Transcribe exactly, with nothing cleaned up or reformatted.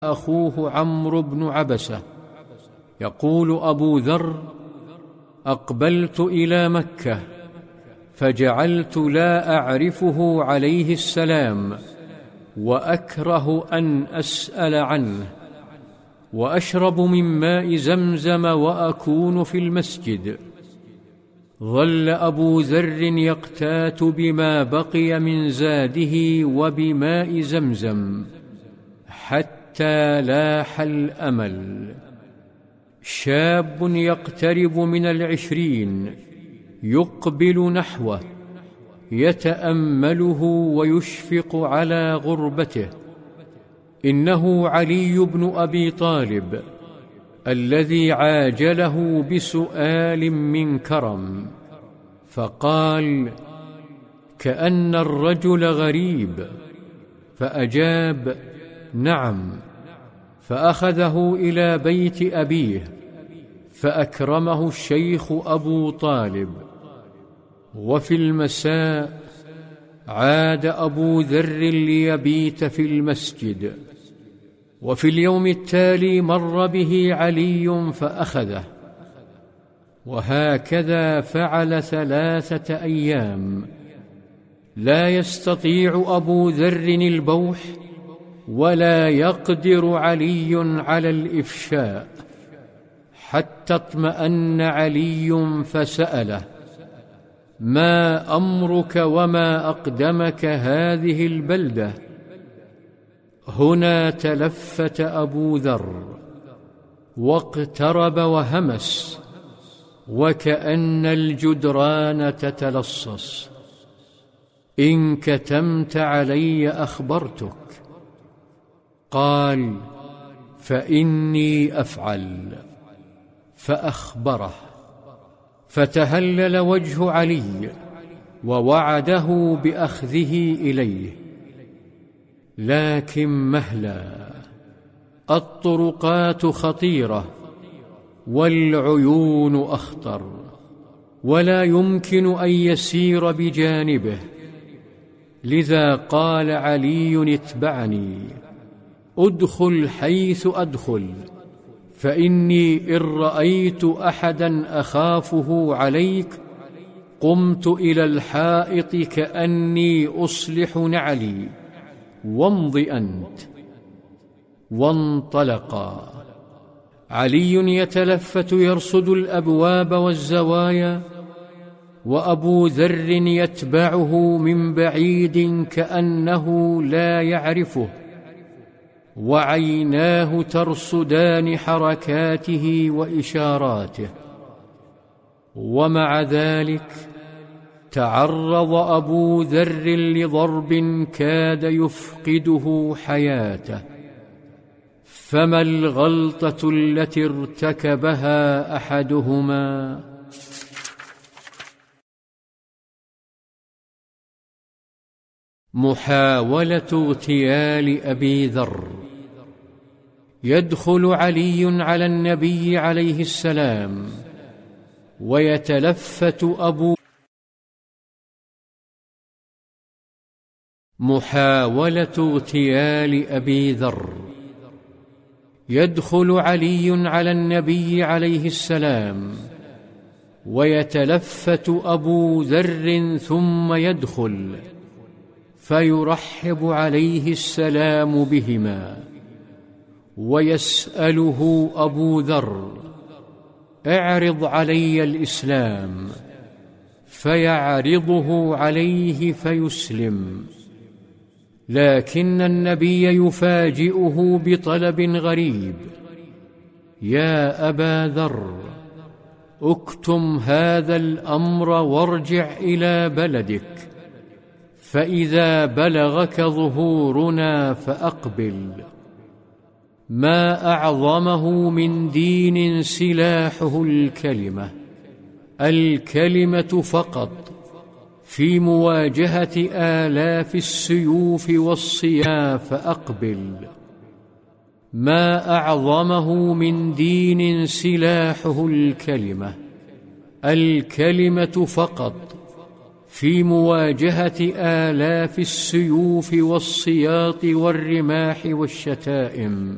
أخوه عمرو بن عبسة. يقول أبو ذر: أقبلت إلى مكة فجعلت لا أعرفه عليه السلام، وأكره أن أسأل عنه، وأشرب من ماء زمزم وأكون في المسجد. ظل أبو ذر يقتات بما بقي من زاده وبماء زمزم حتى لاح الأمل. شاب يقترب من العشرين يقبل نحوه يتأمله ويشفق على غربته. إنه علي بن أبي طالب الذي عاجله بسؤال من كرم، فقال: كأن الرجل غريب، فأجاب: نعم. فأخذه إلى بيت أبيه فأكرمه الشيخ أبو طالب. وفي المساء عاد أبو ذر ليبيت في المسجد، وفي اليوم التالي مر به علي فأخذه، وهكذا فعل ثلاثة أيام. لا يستطيع أبو ذر البوح ولا يقدر علي على الإفشاء، حتى اطمأن علي فسأله: ما أمرك وما أقدمك هذه البلدة؟ هنا تلفت أبو ذر واقترب وهمس، وكأن الجدران تتلصص: إن كتمت علي أخبرتك. قال: فإني أفعل. فأخبره، فتهلل وجه علي ووعده بأخذه إليه. لكن مهلا، الطرقات خطيرة والعيون أخطر، ولا يمكن أن يسير بجانبه. لذا قال علي: اتبعني، أدخل حيث أدخل، فإني إن رأيت أحدا أخافه عليك قمت إلى الحائط كأني أصلح نعلي، وامض أنت. وانطلقا. علي يتلفت يرصد الأبواب والزوايا، وأبو ذر يتبعه من بعيد كأنه لا يعرفه، وعيناه ترصدان حركاته وإشاراته. ومع ذلك تعرض أبو ذر لضرب كاد يفقده حياته. فما الغلطة التي ارتكبها أحدهما؟ محاولة اغتيال أبي ذر. يدخل علي على النبي عليه السلام ويتلفت أبو محاولة اغتيال أبي ذر. يدخل علي على النبي عليه السلام ويتلفت أبو ذر ثم يدخل فيرحب عليه السلام بهما، ويسأله أبو ذر: اعرض علي الإسلام، فيعرضه عليه فيسلم. لكن النبي يفاجئه بطلب غريب: يا أبا ذر، اكتم هذا الأمر وارجع إلى بلدك، فإذا بلغك ظهورنا فأقبل. ما أعظمه من دين سلاحه الكلمة، الكلمة فقط في مواجهة آلاف السيوف والصياف. فأقبل. ما أعظمه من دين سلاحه الكلمة، الكلمة فقط في مواجهة آلاف السيوف والسياط والرماح والشتائم.